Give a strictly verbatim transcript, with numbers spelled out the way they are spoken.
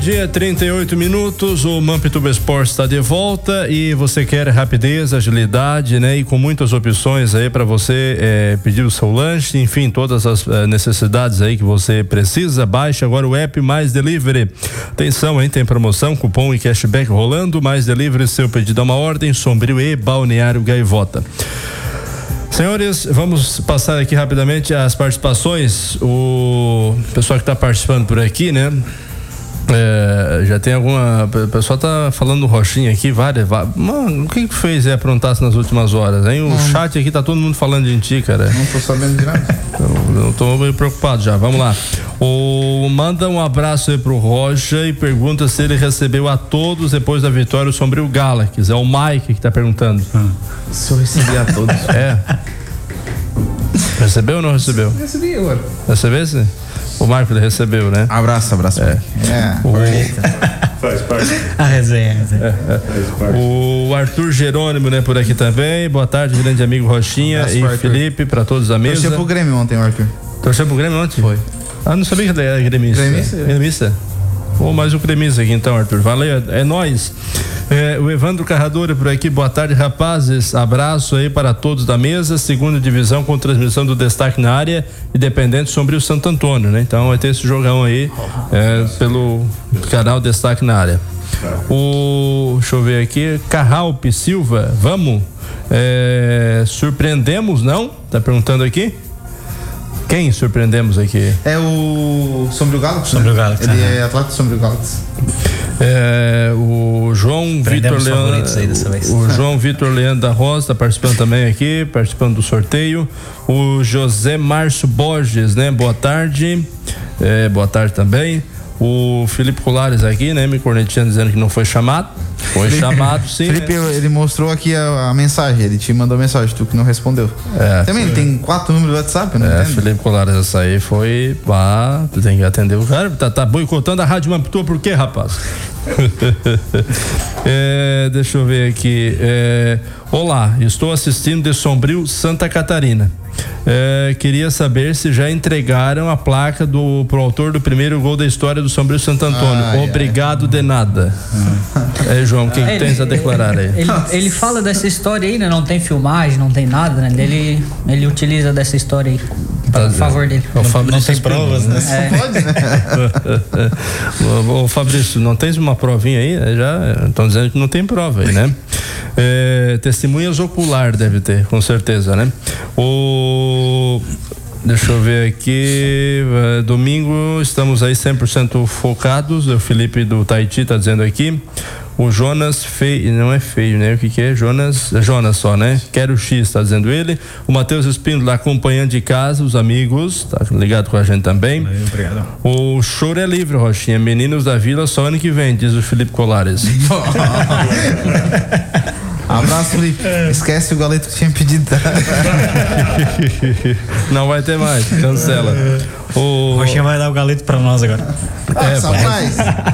Dia trinta e oito minutos, o Mampituba Esportes está de volta e você quer rapidez, agilidade, né? E com muitas opções aí para você é, pedir o seu lanche, enfim, todas as é, necessidades aí que você precisa. Baixe agora o app Mais Delivery. Atenção, hein? Tem promoção, cupom e cashback rolando. Mais Delivery, seu pedido a uma ordem, Sombrio e Balneário Gaivota. Senhores, vamos passar aqui rapidamente as participações. O pessoal que está participando por aqui, né? É, já tem alguma. O pessoal tá falando do Rochinha aqui, várias. Mano, o que que fez é aprontasse nas últimas horas, hein? O não. Chat aqui tá todo mundo falando de ti, cara. Não tô sabendo de nada. Eu, eu tô meio preocupado já. Vamos lá. O, manda um abraço aí pro Rocha e pergunta se ele recebeu a todos depois da vitória o Sombrio Galaxy. É o Mike que tá perguntando. Hum. Se eu recebi a todos. É. Recebeu ou não recebeu? Recebi agora. Recebesse? O Marco recebeu, né? Abraço, abraço. É. é. O... Faz parte. A resenha. É, é. Faz parte. O Arthur Jerônimo, né, por aqui também. Boa tarde, grande amigo Rochinha e Felipe, para todos da mesa. Torceu pro Grêmio ontem, Arthur. Torceu pro Grêmio ontem? Foi. Ah, não sabia que era gremista. Gremista? Gremista? Ou mais um gremista aqui então, Arthur. Valeu, é nóis. É, o Evandro Carradora por aqui, boa tarde, rapazes. Abraço aí para todos da mesa. Segunda divisão com transmissão do Destaque na Área, Independente Sombrio Santo Antônio, né? Então vai ter esse jogão aí é, pelo canal Destaque na Área. O, deixa eu ver aqui, Carralpe Silva, vamos? É, surpreendemos, não? Tá perguntando aqui? Quem surpreendemos aqui? É o Sombrio Galaxy. Sombrio Galaxy. Ele é atleta do Sombrio Galaxy. É, o João Vitor Leandro, o João Vitor Leandro da Rosa está participando também aqui, participando do sorteio. O José Márcio Borges, né? Boa tarde. É, boa tarde também. O Felipe Colares aqui, né? Me corneteando dizendo que não foi chamado. Foi Felipe, chamado, sim. Felipe, né? Ele mostrou aqui a, a mensagem, ele te mandou mensagem, tu que não respondeu. É, também ele tem quatro números do WhatsApp, não é, entendo. Felipe Colares, essa aí foi. Ah, tu tem que atender o cara. Tá, tá boicotando a Rádio Mampituba, por quê, rapaz? é, deixa eu ver aqui. É, olá, estou assistindo de Sombrio, Santa Catarina. É, queria saber se já entregaram a placa do pro autor do primeiro gol da história do Sombrio Santo Antônio. Ai, Obrigado ai. de nada. É, João, o que, que tens a declarar aí? Ele, ele fala dessa história aí, né? Não tem filmagem, não tem nada, né? Ele, ele utiliza dessa história aí para tá, favor dele. O Fabrício não tem provas, né? É. Pode, né? Ô, Fabrício, não tens uma provinha aí? Já estão dizendo que não tem prova aí, né? É, testemunhas ocular deve ter, com certeza, né? O deixa eu ver aqui, uh, domingo estamos aí cem por cento focados. O Felipe do Taiti tá dizendo aqui. O Jonas feio, não é feio, né? O que que é? Jonas, Jonas só, né? Quero X, tá dizendo ele. O Matheus Espíndola acompanhando de casa, os amigos, tá ligado com a gente também. Obrigado. O choro é livre, Rochinha. Meninos da Vila só ano que vem, diz o Felipe Colares. Abraço, Felipe. Esquece o galeto que tinha pedido. Não vai ter mais, cancela. O Rochinha vai dar o galeto pra nós agora. Ah, é,